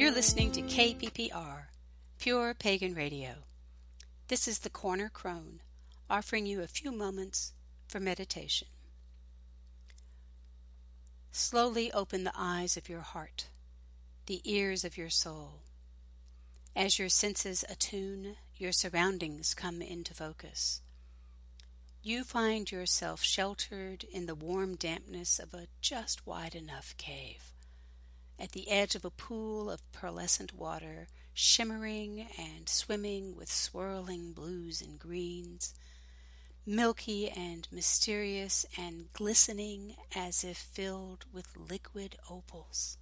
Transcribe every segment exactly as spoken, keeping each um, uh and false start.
You're listening to K P P R, Pure Pagan Radio. This is the Corner Crone, offering you a few moments for meditation. Slowly open the eyes of your heart, the ears of your soul. As your senses attune, your surroundings come into focus. You find yourself sheltered in the warm dampness of a just wide enough cave, at the edge of a pool of pearlescent water, shimmering and swimming with swirling blues and greens, milky and mysterious and glistening as if filled with liquid opals.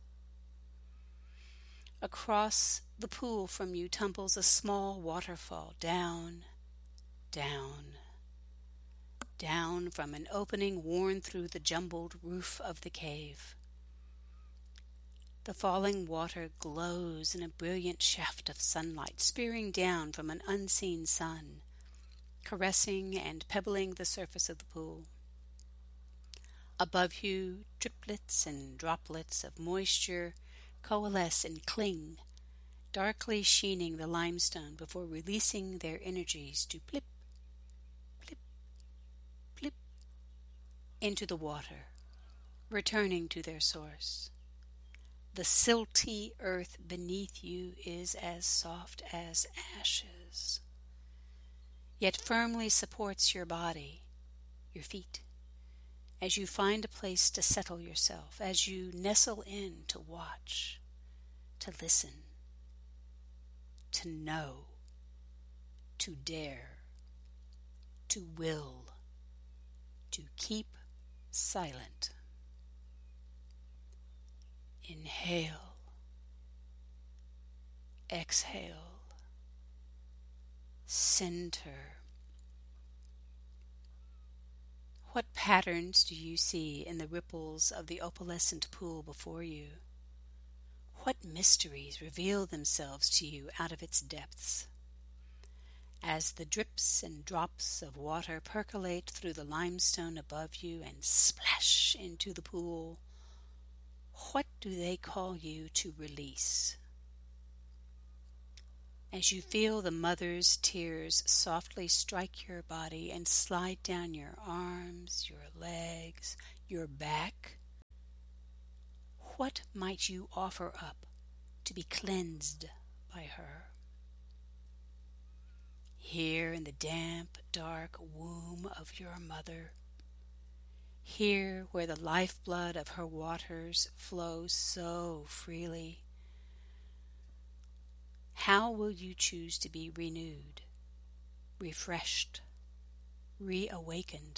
Across the pool from you tumbles a small waterfall down, down, down from an opening worn through the jumbled roof of the cave. The falling water glows in a brilliant shaft of sunlight, spearing down from an unseen sun, caressing and pebbling the surface of the pool. Above you, driplets and droplets of moisture coalesce and cling, darkly sheening the limestone before releasing their energies to plip, plip, plip into the water, returning to their source. The silty earth beneath you is as soft as ashes, yet firmly supports your body, your feet, as you find a place to settle yourself, as you nestle in to watch, to listen, to know, to dare, to will, to keep silent. Inhale, exhale, center. What patterns do you see in the ripples of the opalescent pool before you? What mysteries reveal themselves to you out of its depths? As the drips and drops of water percolate through the limestone above you and splash into the pool, what do they call you to release? As you feel the mother's tears softly strike your body and slide down your arms, your legs, your back, what might you offer up to be cleansed by her? Here in the damp, dark womb of your mother, here where the lifeblood of her waters flows so freely, how will you choose to be renewed, refreshed, reawakened?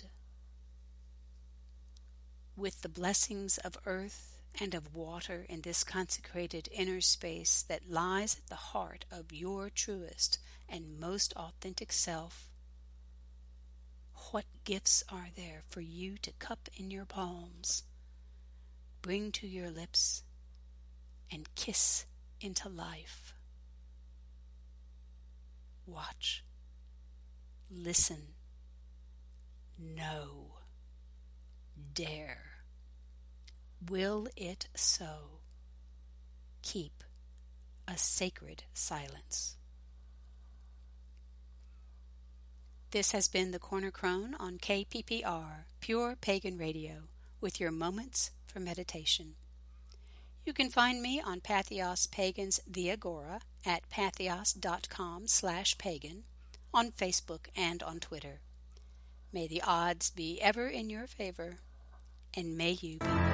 With the blessings of earth and of water in this consecrated inner space that lies at the heart of your truest and most authentic self, what gifts are there for you to cup in your palms, bring to your lips, and kiss into life? Watch, listen, know, dare. Will it so? Keep a sacred silence. This has been the Corner Crone on K P P R, Pure Pagan Radio, with your moments for meditation. You can find me on Patheos Pagan's The Agora at patheos.com slash pagan, on Facebook and on Twitter. May the odds be ever in your favor, and may you be